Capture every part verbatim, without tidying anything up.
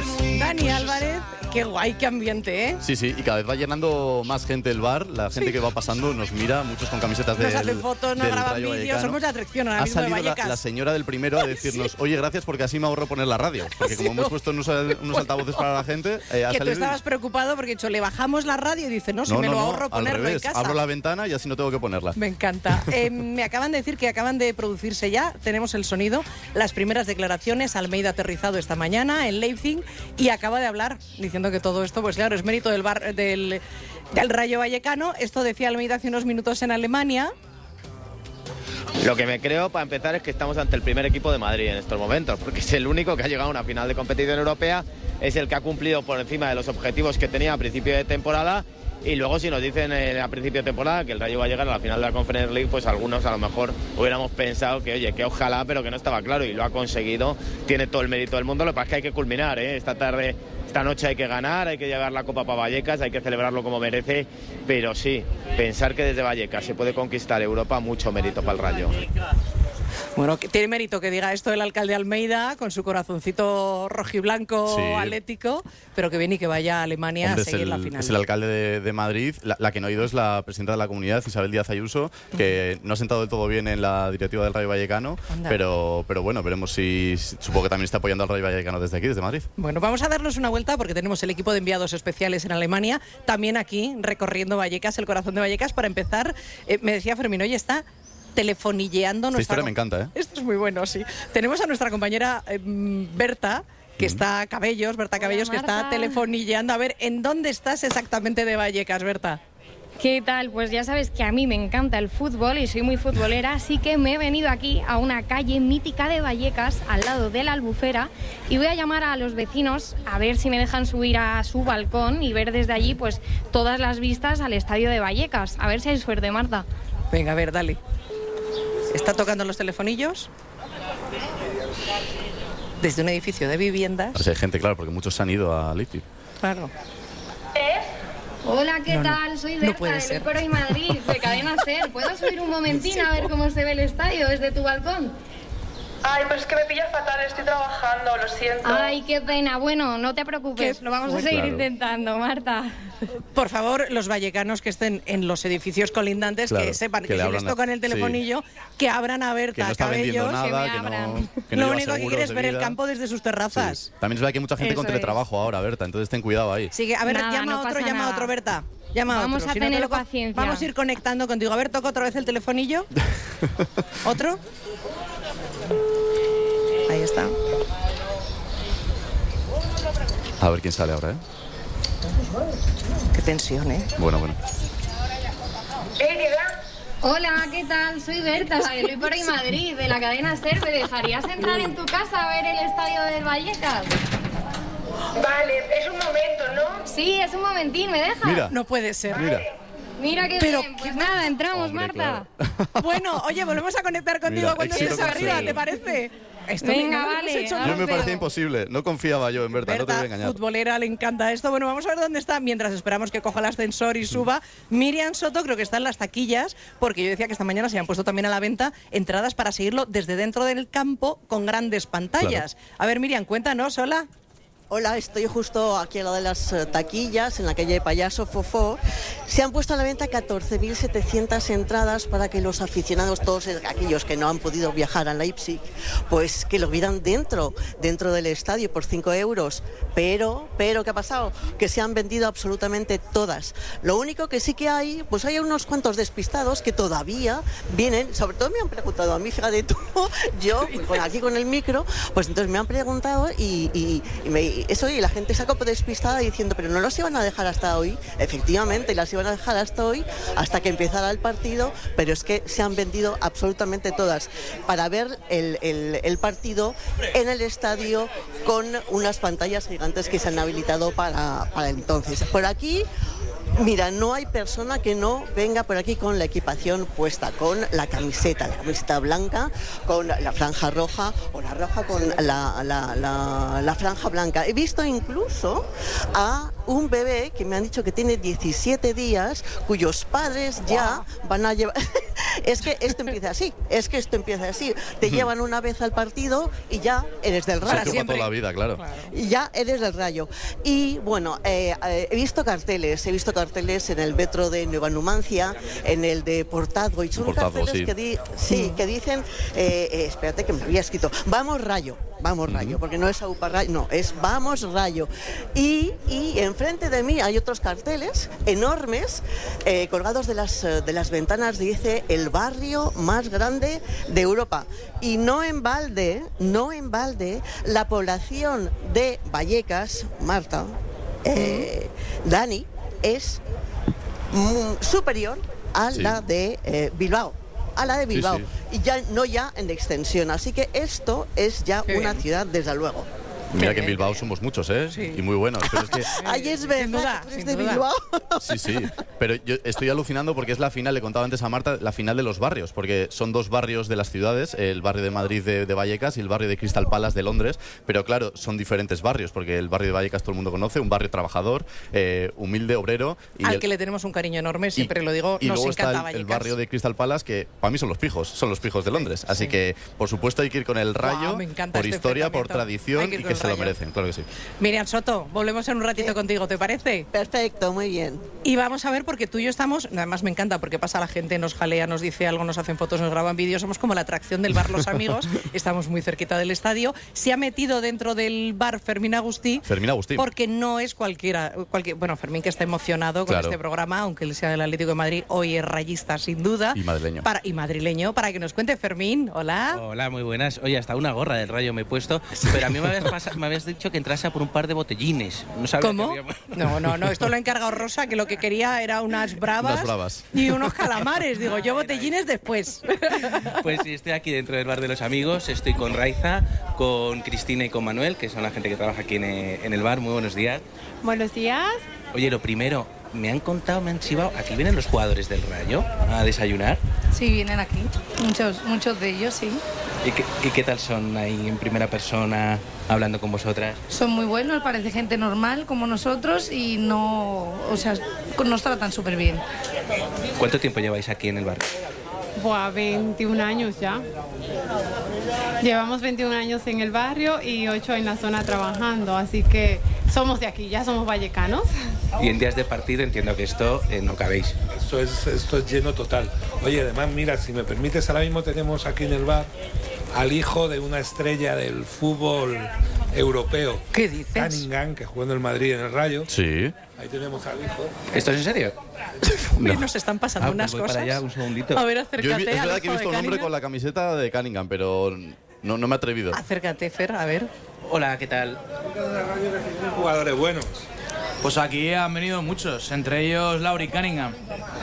Dani Álvarez, qué guay, qué ambiente, ¿eh? Sí, sí, y cada vez va llenando más gente el bar. La gente sí. que va pasando nos mira, muchos con camisetas de. Nos hacen fotos, nos graban vídeos, somos la atracción ahora mismo de Vallecas. Ha salido la, la señora del primero a decirnos, sí. oye, gracias porque así me ahorro poner la radio. Porque como sí, hemos puesto unos, unos altavoces para la gente. Eh, que tú estabas preocupado porque hecho, le bajamos la radio y dice, no, si no, me no, lo ahorro no, ponerlo al revés, en casa. Abro la ventana y así no tengo que ponerla. Me encanta. eh, me acaban de decir que acaban de producirse ya, tenemos el sonido, las primeras declaraciones. Almeida aterrizado esta mañana en Leipzig y acaba de hablar diciendo que todo esto, pues claro, es mérito del, bar, del, del Rayo Vallecano. Esto decía Almeida hace unos minutos en Alemania. Lo que me creo, para empezar, es que estamos ante el primer equipo de Madrid en estos momentos, porque es el único que ha llegado a una final de competición europea, es el que ha cumplido por encima de los objetivos que tenía a principio de temporada. Y luego si nos dicen eh, a principio de temporada que el Rayo va a llegar a la final de la Conference League, pues algunos a lo mejor hubiéramos pensado que oye, que ojalá, pero que no estaba claro, y lo ha conseguido, tiene todo el mérito del mundo. Lo que pasa es que hay que culminar, ¿eh? esta tarde, esta noche hay que ganar, hay que llevar la Copa para Vallecas, hay que celebrarlo como merece, pero sí, pensar que desde Vallecas se puede conquistar Europa, mucho mérito para el Rayo. Bueno, tiene mérito que diga esto el alcalde Almeida, con su corazoncito rojiblanco sí. atlético, pero que viene y que vaya a Alemania Hombre, a seguir el, la final. Es el alcalde de, de Madrid. La, la que no ha ido es la presidenta de la comunidad, Isabel Díaz Ayuso, que uh-huh. no ha sentado del todo bien en la directiva del Rayo Vallecano, pero, pero bueno, veremos si, supongo que también está apoyando al Rayo Vallecano desde aquí, desde Madrid. Bueno, vamos a darnos una vuelta porque tenemos el equipo de enviados especiales en Alemania, también aquí, recorriendo Vallecas, el corazón de Vallecas. Para empezar, eh, me decía Fermín, oye, está telefonilleando. Esta historia me encanta, ¿eh? Esto es muy bueno, sí. Tenemos a nuestra compañera eh, Berta, que mm. está Cabellos, Berta Cabellos, Hola, que está telefonilleando. A ver, ¿en dónde estás exactamente de Vallecas, Berta? ¿Qué tal? Pues ya sabes que a mí me encanta el fútbol y soy muy futbolera, así que me he venido aquí a una calle mítica de Vallecas, al lado de la Albufera, y voy a llamar a los vecinos a ver si me dejan subir a su balcón y ver desde allí pues todas las vistas al estadio de Vallecas. A ver si hay suerte, Marta. Venga, a ver, dale. ¿Está tocando los telefonillos? Desde un edificio de viviendas. O sea, hay gente, claro, porque muchos se han ido a Leipzig. Claro. ¿Eh? Hola, ¿qué no, tal? No, Soy Berta, no de Lucero y Madrid, de Cadena Ser. ¿Puedo subir un momentín sí. a ver cómo se ve el estadio desde tu balcón? Ay, pues es que me pilla fatal, estoy trabajando, lo siento. Ay, qué pena. Bueno, no te preocupes, lo vamos a seguir claro. intentando, Marta. Por favor, los vallecanos que estén en los edificios colindantes, claro, que sepan que, que si les tocan el telefonillo, sí. que abran a Berta, no Cabellos, nada, que me que abran. No, que no lo único que quiere es ver el campo desde sus terrazas. Sí. También es verdad que hay mucha gente Eso con teletrabajo es. ahora, Berta, entonces ten cuidado ahí. Sí, a ver, nada, llama no a otro, llama nada. a otro, Berta. Llama vamos a otro. a si tener no paciencia. Vamos a ir conectando contigo. A ver, toca otra vez el telefonillo. ¿Otro? Ahí está. A ver quién sale ahora, ¿eh? Qué tensión, ¿eh? Bueno, bueno. Hola, ¿qué tal? Soy Berta, de Lucero y Madrid, de la cadena Ser. ¿Me dejarías entrar en tu casa a ver el estadio del Vallecas? Vale, es un momento, ¿no? Sí, es un momentín, ¿me dejas? Mira. No puede ser. Mira. Mira qué Pero, bien, pues nada, entramos, Hombre, Marta. Claro. Bueno, oye, volvemos a conectar contigo Mira, cuando estés arriba, ¿te parece? Esto Venga, no vale. Hecho yo me parecía imposible, no confiaba yo en Berta, Berta, no te voy a engañar. Futbolera, le encanta esto. Bueno, vamos a ver dónde está, mientras esperamos que coja el ascensor y suba. Miriam Soto, creo que está en las taquillas, porque yo decía que esta mañana se han puesto también a la venta entradas para seguirlo desde dentro del campo con grandes pantallas. Claro. A ver, Miriam, cuéntanos, hola. Hola, estoy justo aquí al lado de las taquillas, en la calle Payaso Fofó. Se han puesto a la venta catorce mil setecientas entradas para que los aficionados, todos aquellos que no han podido viajar a Leipzig, pues que lo vieran dentro, dentro del estadio por cinco euros. Pero, pero, ¿qué ha pasado? Que se han vendido absolutamente todas. Lo único que sí que hay, pues hay unos cuantos despistados que todavía vienen, sobre todo me han preguntado a mí, fíjate tú, yo, pues, aquí con el micro, pues entonces me han preguntado y, y, y me... Eso, y la gente se ha como despistada diciendo, pero no los iban a dejar hasta hoy. Efectivamente, las iban a dejar hasta hoy, hasta que empezara el partido, pero es que se han vendido absolutamente todas para ver el, el, el partido en el estadio con unas pantallas gigantes que se han habilitado para, para entonces. Por aquí... Mira, no hay persona que no venga por aquí con la equipación puesta, con la camiseta, la camiseta blanca, con la franja roja o la roja con la, la, la, la franja blanca. He visto incluso a un bebé que me han dicho que tiene diecisiete días, cuyos padres ya van a llevar, Es que esto empieza así, es que esto empieza así. Te llevan una vez al partido y ya eres del Rayo. Se toda la vida, claro. Claro. Y ya eres del Rayo. Y bueno, eh, eh, he visto carteles, he visto carteles en el metro de Nueva Numancia, en el de Portazgo, y son Portazgo, carteles sí. que, di, sí, que dicen, eh, eh, espérate que me había escrito, vamos Rayo, vamos Rayo, porque no es Aupa Rayo, no, es vamos Rayo. Y, y enfrente de mí hay otros carteles enormes, eh, colgados de las, de las ventanas, dice el barrio más grande de Europa. Y no en balde, no en balde, la población de Vallecas, Marta, eh, Dani, es mm, superior a Sí. la de eh, Bilbao. A la de Bilbao. Sí, Y ya no ya en extensión. Así que esto es ya Qué una bien. ciudad, desde luego. Mira Qué que en bien, Bilbao qué somos muchos, ¿eh? Sí. Y muy buenos. Pero es que Ay, es sin verdad, duda, tú eres sin de duda. Bilbao. sí, sí. Pero yo estoy alucinando porque es la final, le contaba antes a Marta, la final de los barrios, porque son dos barrios de las ciudades, el barrio de Madrid de, de Vallecas y el barrio de Crystal Palace de Londres. Pero claro, son diferentes barrios, porque el barrio de Vallecas todo el mundo conoce, un barrio trabajador, eh, humilde, obrero. Y Al el- que le tenemos un cariño enorme, siempre lo digo, y nos luego encanta está el, Vallecas. el barrio de Crystal Palace, que para mí son los pijos, son los pijos de Londres. Así que, por supuesto, hay que ir con el Rayo, Guau, me encanta por este historia, por enfrentamiento. Hay tradición que ir y con que el se lo Rayo. merecen, claro que sí. Miriam Soto, volvemos en un ratito contigo, ¿te parece? Perfecto, muy bien. Y vamos a ver, porque tú y yo estamos, además me encanta, porque pasa la gente, nos jalea, nos dice algo, nos hacen fotos, nos graban vídeos, somos como la atracción del bar Los Amigos, estamos muy cerquita del estadio. Se ha metido dentro del bar Fermín Agustí. Fermín Agustí. Porque no es cualquiera, cualquier, bueno, Fermín que está emocionado con Claro. este programa, aunque él sea del Atlético de Madrid, hoy es rayista sin duda. Y madrileño. Para, y madrileño, para que nos cuente Fermín, hola. Hola, muy buenas. Oye, hasta una gorra del Rayo me he puesto, pero a mí me habías, pasa- me habías dicho que entrase a por un par de botellines. No sabía ¿Cómo? que había- No, no, no, esto lo ha encargado Rosa, que lo que quería era unas bravas, Unas bravas. y unos calamares. Digo, yo botellines después. Pues sí, estoy aquí dentro del bar de los amigos, estoy con Raiza, con Cristina y con Manuel, que son la gente que trabaja aquí en, eh, en el bar. Muy buenos días. Buenos días. Oye, lo primero, me han contado, me han chivado, aquí vienen los jugadores del Rayo a desayunar. Sí, vienen aquí. Muchos, muchos de ellos, sí. ¿Y qué, y qué tal son ahí en primera persona, hablando con vosotras? Son muy buenos, parece gente normal como nosotros y no, o sea, nos tratan súper bien. ¿Cuánto tiempo lleváis aquí en el bar? Buah, veintiún años ya. Llevamos veintiún años en el barrio y ocho en la zona trabajando, así que somos de aquí, ya somos vallecanos. Y en días de partido entiendo que esto eh, no cabéis. Esto es, esto es lleno total. Oye, además, mira, si me permites, ahora mismo tenemos aquí en el bar al hijo de una estrella del fútbol europeo. ¿Qué dices? Cunningham, que jugó en el Madrid en el Rayo. Sí. Ahí tenemos al hijo. ¿Esto es en serio? Uy, nos están pasando Ah, unas pues voy cosas. para allá un segundito. A ver, Yo he acércate. vi- es al verdad que he hijo visto de un hombre Cunningham. con la camiseta de Cunningham, pero no, no me he atrevido. Acércate, Fer, a ver. Hola, ¿qué tal? Jugadores buenos. Pues aquí han venido muchos, entre ellos Lauri Cunningham.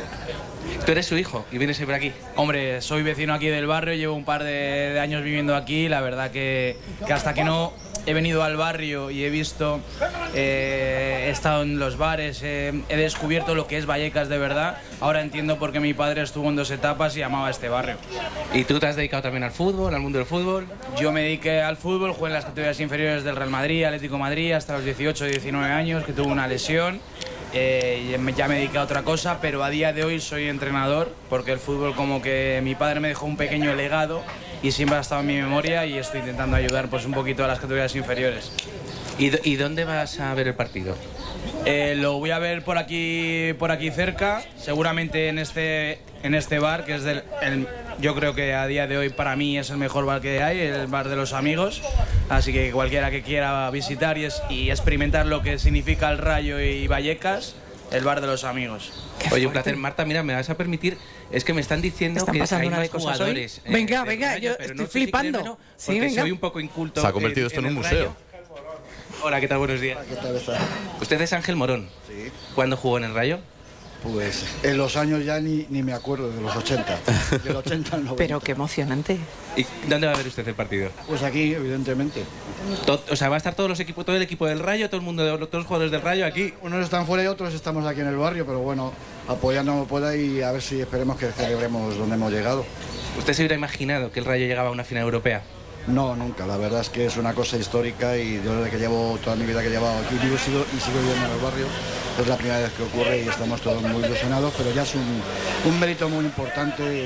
Tú eres su hijo y vienes siempre aquí. Hombre, soy vecino aquí del barrio, llevo un par de, de años viviendo aquí. La verdad que, que hasta que no he venido al barrio y he visto, eh, he estado en los bares, eh, he descubierto lo que es Vallecas de verdad. Ahora entiendo por qué mi padre estuvo en dos etapas y amaba este barrio. ¿Y tú te has dedicado también al fútbol, al mundo del fútbol? Yo me dediqué al fútbol, jugué en las categorías inferiores del Real Madrid, Atlético de Madrid, hasta los dieciocho, diecinueve años, que tuve una lesión. Eh, ya me dediqué a otra cosa, pero a día de hoy soy entrenador, porque el fútbol como que mi padre me dejó un pequeño legado y siempre ha estado en mi memoria y estoy intentando ayudar pues un poquito a las categorías inferiores. ¿Y, d- y dónde vas a ver el partido? Eh, lo voy a ver por aquí, por aquí cerca, seguramente en este, en este bar, que es del, el, yo creo que a día de hoy para mí es el mejor bar que hay, el bar de los amigos. Así que cualquiera que quiera visitar y, es, y experimentar lo que significa el Rayo y Vallecas, el bar de los amigos. Oye, un placer. Marta, mira, me vas a permitir, es que me están diciendo ¿Están que pasando hay unas más cosas jugadores. hoy? Venga, del venga, Rayo, yo pero estoy no sé si flipando. creérmelo, Sí, porque venga. soy un poco inculto. Se ha convertido en- esto en en un el museo. Rayo. Hola, ¿qué tal? Buenos días. ¿Qué tal está? ¿Usted es Ángel Morón? Sí. ¿Cuándo jugó en el Rayo? Pues en los años ya ni, ni me acuerdo, de los ochenta. Del ochenta al noventa. Pero qué emocionante. ¿Y dónde va a ver usted el partido? Pues aquí, evidentemente. Todo- o sea, va a estar todos los equipos, todo el equipo del Rayo, todo el mundo, de- todos los jugadores del Rayo aquí. Unos están fuera y otros estamos aquí en el barrio, pero bueno, apoyando como pueda y a ver si esperemos que celebremos donde hemos llegado. ¿Usted se hubiera imaginado que el Rayo llegaba a una final europea? No, nunca. La verdad es que es una cosa histórica y yo desde que llevo toda mi vida que he llevado aquí vivo sigo, y sigo viviendo en el barrio, es la primera vez que ocurre y estamos todos muy ilusionados, pero ya es un, un mérito muy importante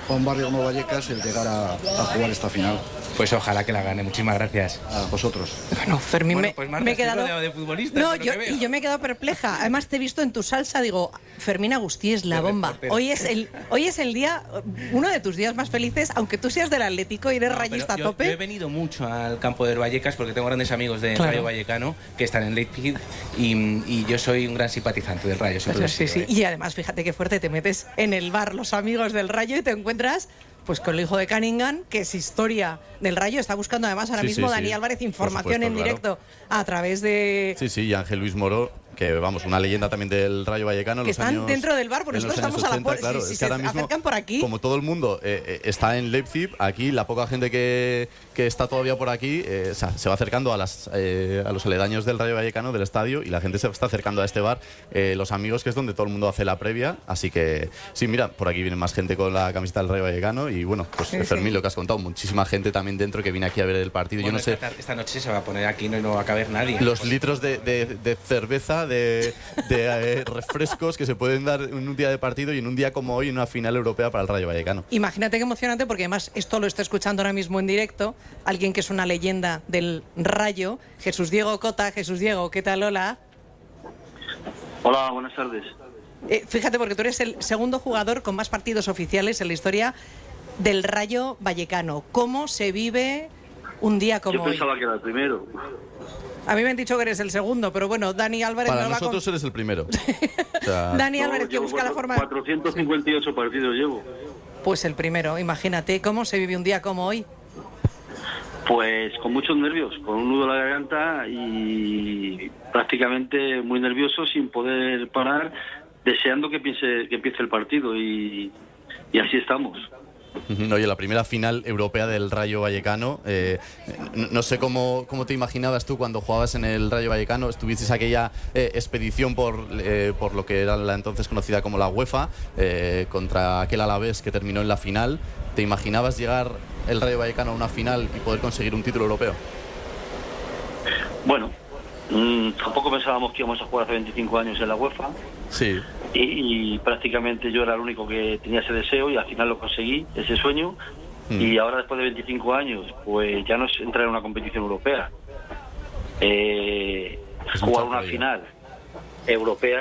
a un barrio como Vallecas el llegar a, a jugar esta final. Pues ojalá que la gane. Muchísimas gracias. A vosotros. Bueno, Fermín, bueno, me, pues Marta, me he quedado... de, de futbolista. No, yo, y yo me he quedado perpleja. Además te he visto en tu salsa, digo, Fermín Agustí es la bomba. Hoy es el hoy es el día, uno de tus días más felices, aunque tú seas del Atlético y eres no, rayista a yo, tope. Yo he venido mucho al campo del Vallecas porque tengo grandes amigos del claro. Rayo Vallecano que están en Leipzig y, y yo soy un gran simpatizante del Rayo. Pues sí, sí. ¿eh? Y además, fíjate qué fuerte, te metes en el bar Los Amigos del Rayo y te encuentras pues con el hijo de Cunningham, que es historia del Rayo. Está buscando además ahora sí, mismo sí, Dani sí. Álvarez información supuesto, en directo claro. a través de... Sí, sí, y Ángel Luis Moro, que vamos, una leyenda también del Rayo Vallecano. Que los están años, dentro del bar, por nosotros estamos ochenta, a la puerta. Claro, si, si es se que ahora mismo, acercan por aquí... Como todo el mundo eh, eh, está en Leipzig, aquí la poca gente que, que está todavía por aquí eh, o sea, se va acercando a, las, eh, a los aledaños del Rayo Vallecano, del estadio, y la gente se está acercando a este bar, eh, Los Amigos, que es donde todo el mundo hace la previa. Así que, sí, mira, por aquí viene más gente con la camiseta del Rayo Vallecano y bueno, pues sí, Fermín, sí. lo que has contado, muchísima gente también dentro que viene aquí a ver el partido. Bueno, Yo no esta, sé... esta noche se va a poner aquí, no, no va a caber nadie. Los pues... litros de, de, de cerveza, de, de eh, refrescos que se pueden dar en un día de partido y en un día como hoy en una final europea para el Rayo Vallecano. Imagínate qué emocionante, porque además esto lo está escuchando ahora mismo en directo alguien que es una leyenda del Rayo, Jesús Diego Cota. Jesús Diego, ¿qué tal? Hola. Hola, buenas tardes. Eh, fíjate, porque tú eres el segundo jugador con más partidos oficiales en la historia del Rayo Vallecano. ¿Cómo se vive un día como hoy? Yo pensaba hoy? que era el primero. A mí me han dicho que eres el segundo, pero bueno, Dani Álvarez... Para no nosotros con... eres el primero. O sea... Dani no, Álvarez, que busca cuatro, la forma... cuatrocientos cincuenta y ocho sí. partidos llevo. Pues el primero, imagínate, ¿cómo se vive un día como hoy? Pues con muchos nervios, con un nudo en la garganta y prácticamente muy nervioso, sin poder parar, deseando que, piense, que empiece el partido y, y así estamos. Oye, la primera final europea del Rayo Vallecano, eh, no, no sé cómo, cómo te imaginabas tú cuando jugabas en el Rayo Vallecano, estuvisteis aquella eh, expedición por, eh, por lo que era la entonces conocida como la UEFA, eh, contra aquel Alavés que terminó en la final. ¿Te imaginabas llegar el Rayo Vallecano a una final y poder conseguir un título europeo? Bueno, mmm, tampoco pensábamos que íbamos a jugar hace veinticinco años en la UEFA. Sí. Y, y prácticamente yo era el único que tenía ese deseo y al final lo conseguí, ese sueño. Mm. Y ahora, después de veinticinco años, pues ya no es entrar en una competición europea. Eh, jugar una final europea